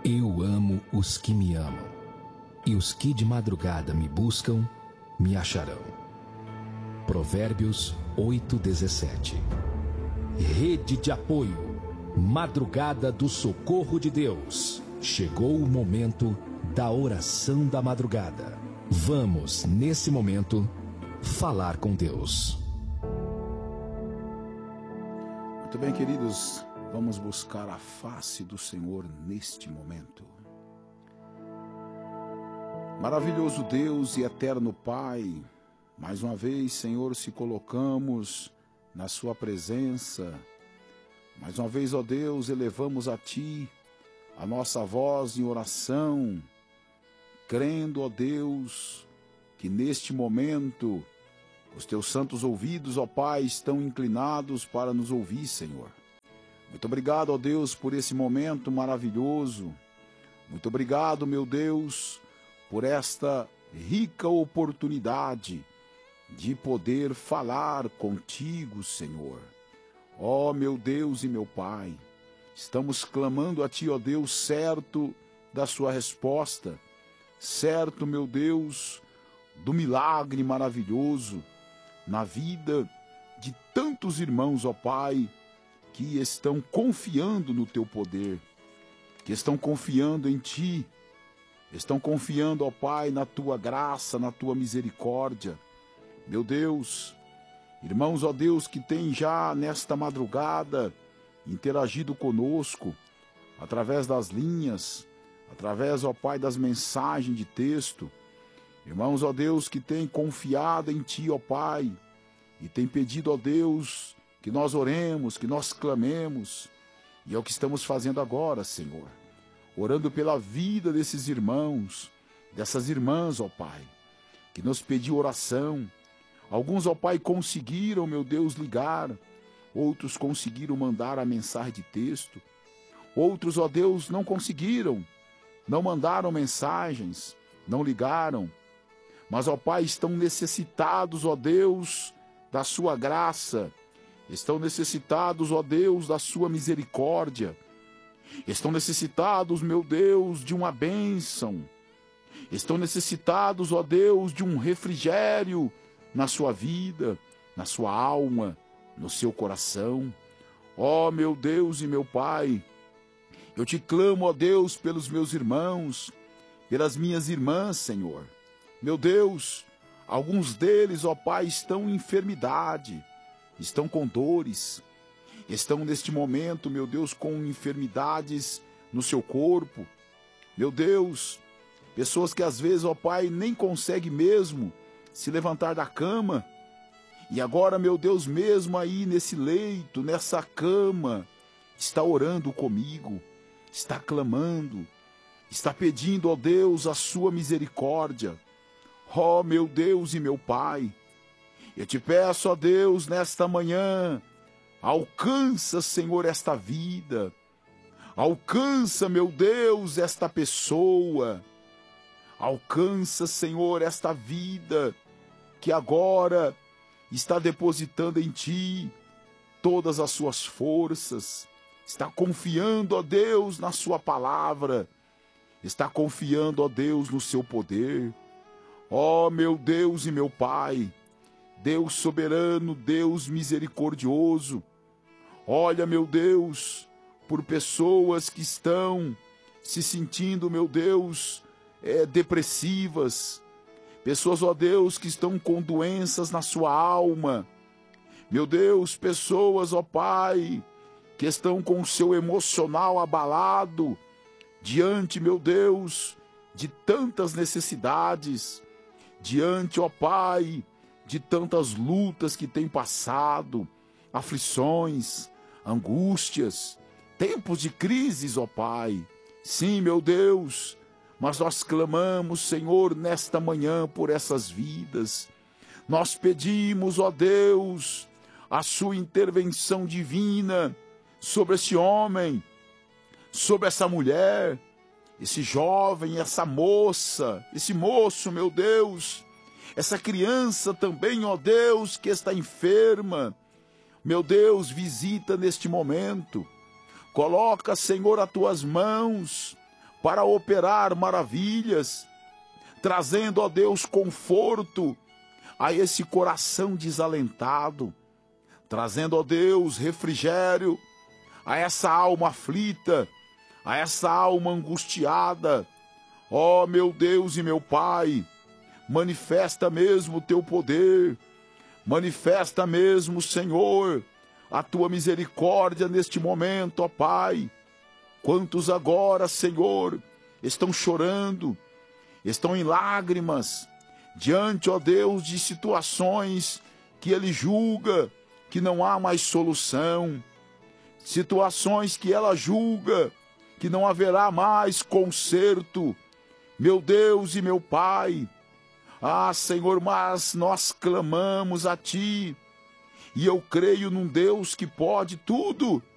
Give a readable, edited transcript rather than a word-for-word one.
Eu amo os que me amam, e os que de madrugada me buscam, me acharão. Provérbios 8:17. Rede de apoio, madrugada do socorro de Deus. Chegou o momento da oração da madrugada. Vamos, nesse momento, falar com Deus. Muito bem, queridos, vamos buscar a face do Senhor neste momento. Maravilhoso Deus e eterno Pai, mais uma vez, Senhor, se colocamos na sua presença. Mais uma vez, ó Deus, elevamos a Ti a nossa voz em oração, crendo, ó Deus, que neste momento os Teus santos ouvidos, ó Pai, estão inclinados para nos ouvir, Senhor. Muito obrigado, ó Deus, por esse momento maravilhoso. Muito obrigado, meu Deus, por esta rica oportunidade de poder falar contigo, Senhor. Ó meu Deus e meu Pai, estamos clamando a Ti, ó Deus, certo da sua resposta, certo, meu Deus, do milagre maravilhoso na vida de tantos irmãos, ó Pai, que estão confiando no Teu poder, que estão confiando em Ti, estão confiando, ó Pai, na Tua graça, na Tua misericórdia. Meu Deus, irmãos, ó Deus, que têm já nesta madrugada interagido conosco, através das linhas, através, ó Pai, das mensagens de texto. Irmãos, ó Deus, que têm confiado em Ti, ó Pai, e têm pedido, ó Deus, que nós oremos, que nós clamemos, e é o que estamos fazendo agora, Senhor, orando pela vida desses irmãos, dessas irmãs, ó Pai, que nos pediu oração. Alguns, ó Pai, conseguiram, meu Deus, ligar, outros conseguiram mandar a mensagem de texto, outros, ó Deus, não conseguiram, não mandaram mensagens, não ligaram, mas, ó Pai, estão necessitados, ó Deus, da sua graça, estão necessitados, ó Deus, da sua misericórdia, estão necessitados, meu Deus, de uma bênção, estão necessitados, ó Deus, de um refrigério na sua vida, na sua alma, no seu coração. Ó meu Deus e meu Pai, eu Te clamo, ó Deus, pelos meus irmãos, pelas minhas irmãs, Senhor. Meu Deus, alguns deles, ó Pai, estão em enfermidade, estão com dores, estão neste momento, meu Deus, com enfermidades no seu corpo. Meu Deus, pessoas que às vezes, ó Pai, nem conseguem mesmo se levantar da cama. E agora, meu Deus, mesmo aí nesse leito, nessa cama, está orando comigo, está clamando, está pedindo, ó Deus, a sua misericórdia. Ó meu Deus e meu Pai, eu Te peço, ó Deus, nesta manhã, alcança, Senhor, esta vida, alcança, meu Deus, esta pessoa, alcança, Senhor, esta vida que agora está depositando em Ti todas as suas forças, está confiando, ó Deus, na Sua palavra, está confiando, ó Deus, no Seu poder. Ó meu Deus e meu Pai, Deus soberano, Deus misericordioso, olha, meu Deus, por pessoas que estão se sentindo, meu Deus, depressivas, pessoas, ó Deus, que estão com doenças na sua alma, meu Deus, pessoas, ó Pai, que estão com o seu emocional abalado, diante, meu Deus, de tantas necessidades, diante, ó Pai, de tantas lutas que têm passado, aflições, angústias, tempos de crises, ó Pai. Sim, meu Deus, mas nós clamamos, Senhor, nesta manhã por essas vidas. Nós pedimos, ó Deus, a Sua intervenção divina sobre esse homem, sobre essa mulher, esse jovem, essa moça, esse moço, meu Deus, essa criança também, ó Deus, que está enferma. Meu Deus, visita neste momento. Coloca, Senhor, as Tuas mãos para operar maravilhas, trazendo, ó Deus, conforto a esse coração desalentado, trazendo, ó Deus, refrigério a essa alma aflita, a essa alma angustiada. Ó meu Deus e meu Pai, manifesta mesmo o teu poder, manifesta mesmo, Senhor, a tua misericórdia neste momento, ó Pai. Quantos agora, Senhor, estão chorando, estão em lágrimas, diante, ó Deus, de situações que ele julga que não há mais solução, situações que ela julga que não haverá mais conserto. Meu Deus e meu Pai, Senhor, mas nós clamamos a Ti, e eu creio num Deus que pode tudo,